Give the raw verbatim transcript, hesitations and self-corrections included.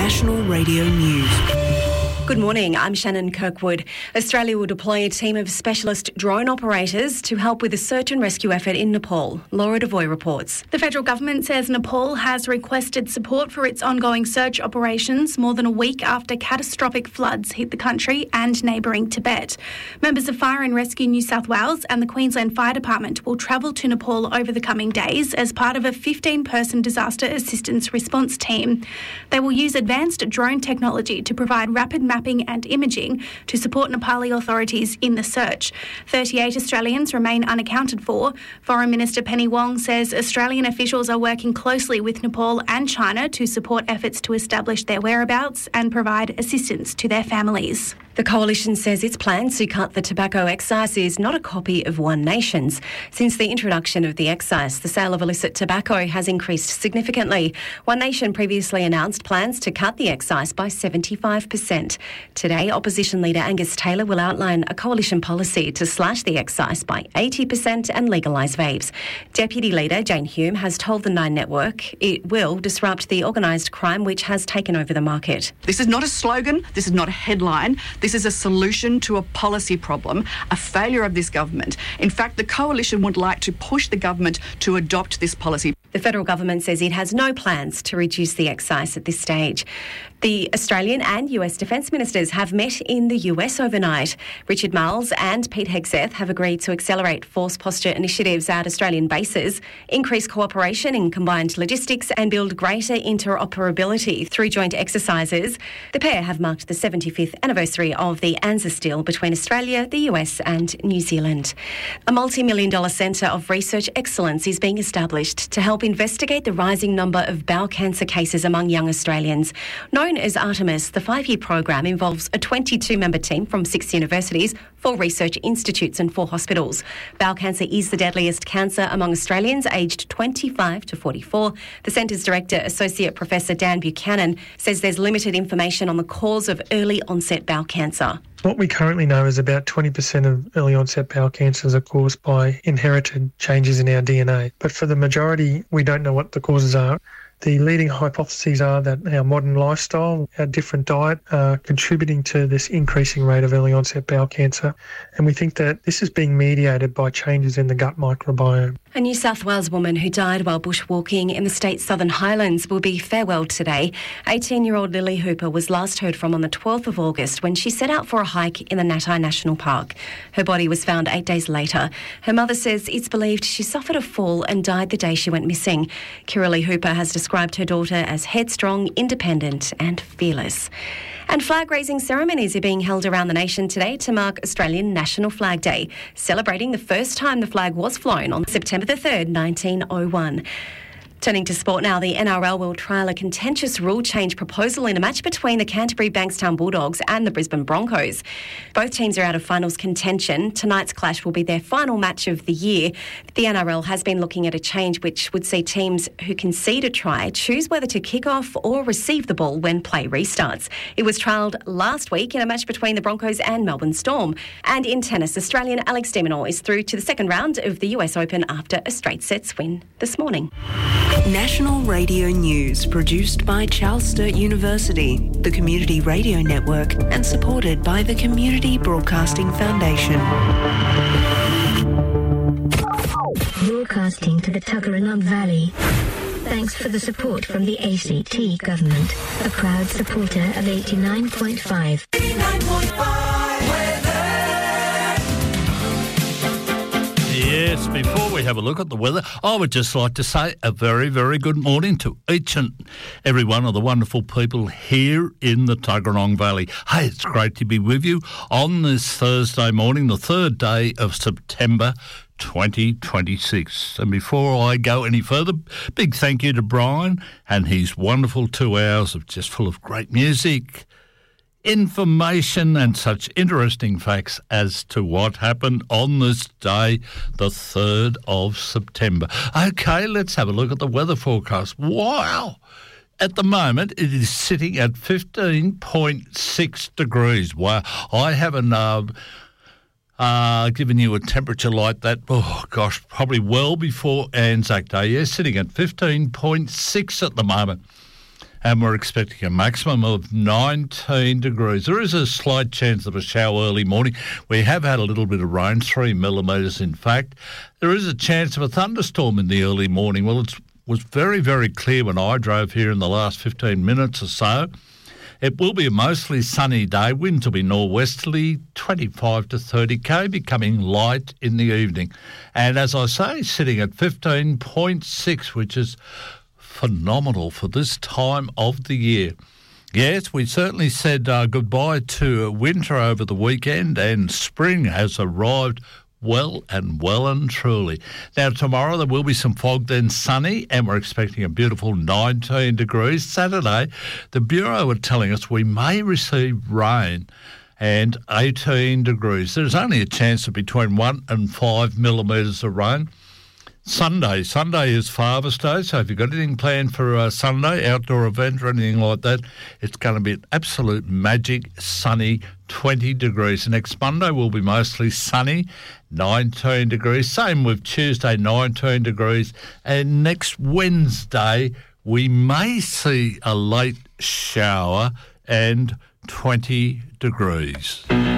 National Radio News. Good morning, I'm Shannon Kirkwood. Australia will deploy a team of specialist drone operators to help with the search and rescue effort in Nepal. Laura Devoy reports. The federal government says Nepal has requested support for its ongoing search operations more than a week after catastrophic floods hit the country and neighbouring Tibet. Members of Fire and Rescue New South Wales and the Queensland Fire Department will travel to Nepal over the coming days as part of a fifteen-person disaster assistance response team. They will use advanced drone technology to provide rapid mapping and imaging to support Nepali authorities in the search. thirty-eight Australians remain unaccounted for. Foreign Minister Penny Wong says Australian officials are working closely with Nepal and China to support efforts to establish their whereabouts and provide assistance to their families. The Coalition says its plans to cut the tobacco excise is not a copy of One Nation's. Since the introduction of the excise, the sale of illicit tobacco has increased significantly. One Nation previously announced plans to cut the excise by seventy-five percent. Today, Opposition Leader Angus Taylor will outline a coalition policy to slash the excise by eighty percent and legalise vapes. Deputy Leader Jane Hume has told the Nine Network it will disrupt the organised crime which has taken over the market. This is not a slogan, this is not a headline. This is a solution to a policy problem, a failure of this government. In fact, the Coalition would like to push the government to adopt this policy. The federal government says it has no plans to reduce the excise at this stage. The Australian and U S Defence Ministers have met in the U S overnight. Richard Marles and Pete Hegseth have agreed to accelerate force posture initiatives at Australian bases, increase cooperation in combined logistics and build greater interoperability through joint exercises. The pair have marked the seventy-fifth anniversary of the ANZUS deal between Australia, the U S and New Zealand. A multi-million dollar centre of research excellence is being established to help investigate the rising number of bowel cancer cases among young Australians. Known as Artemis, the five-year program involves a twenty-two member team from six universities, four research institutes and four hospitals. Bowel cancer is the deadliest cancer among Australians aged twenty-five to forty-four. The centre's director, Associate Professor Dan Buchanan, says there's limited information on the cause of early onset bowel cancer. What we currently know is about twenty percent of early onset bowel cancers are caused by inherited changes in our D N A. But for the majority, we don't know what the causes are. The leading hypotheses are that our modern lifestyle, our different diet are contributing to this increasing rate of early onset bowel cancer. And we think that this is being mediated by changes in the gut microbiome. A New South Wales woman who died while bushwalking in the state's Southern Highlands will be farewelled today. eighteen-year-old Lily Hooper was last heard from on the twelfth of August when she set out for a hike in the Natai National Park. Her body was found eight days later. Her mother says it's believed she suffered a fall and died the day she went missing. Kirralie Hooper has described her daughter as headstrong, independent and fearless. And flag-raising ceremonies are being held around the nation today to mark Australian National Flag Day, celebrating the first time the flag was flown on September the third, nineteen oh one. Turning to sport now, the N R L will trial a contentious rule change proposal in a match between the Canterbury Bankstown Bulldogs and the Brisbane Broncos. Both teams are out of finals contention. Tonight's clash will be their final match of the year. The N R L has been looking at a change which would see teams who concede a try choose whether to kick off or receive the ball when play restarts. It was trialled last week in a match between the Broncos and Melbourne Storm. And in tennis, Australian Alex de Minaur is through to the second round of the U S Open after a straight sets win this morning. National Radio News, produced by Charles Sturt University, the Community Radio Network, and supported by the Community Broadcasting Foundation. Broadcasting to the Tuggeranong Valley. Thanks for the support from the A C T government, a proud supporter of eighty-nine point five. eighty-nine point five weather. Yes, before we have a look at the weather, I would just like to say a very, very good morning to each and every one of the wonderful people here in the Tuggeranong Valley. Hey, it's great to be with you on this Thursday morning, the third day of September twenty twenty-six. And before I go any further, big thank you to Brian and his wonderful two hours of just full of great music, information and such interesting facts as to what happened on this day, the third of September. Okay, let's have a look at the weather forecast. Wow! At the moment, it is sitting at fifteen point six degrees. Wow. I haven't uh, uh, given you a temperature like that, oh gosh, probably well before Anzac Day. Yes, sitting at fifteen point six at the moment. and we're expecting a maximum of nineteen degrees. There is a slight chance of a shower early morning. We have had a little bit of rain, three millimetres in fact. There is a chance of a thunderstorm in the early morning. Well, it was very, very clear when I drove here in the last fifteen minutes or so. It will be a mostly sunny day. Winds will be northwesterly, twenty-five to thirty k, becoming light in the evening. And as I say, sitting at fifteen point six, which is phenomenal for this time of the year. Yes, we certainly said uh, goodbye to winter over the weekend, and spring has arrived well and well and truly. Now, tomorrow there will be some fog, then sunny, and we're expecting a beautiful nineteen degrees. Saturday, the Bureau are telling us we may receive rain and eighteen degrees. There's only a chance of between one and five millimetres of rain. Sunday. Sunday is Father's Day, so if you've got anything planned for a Sunday, outdoor event or anything like that, it's going to be an absolute magic sunny twenty degrees. Next Monday will be mostly sunny, nineteen degrees. Same with Tuesday, nineteen degrees. And next Wednesday, we may see a late shower and twenty degrees.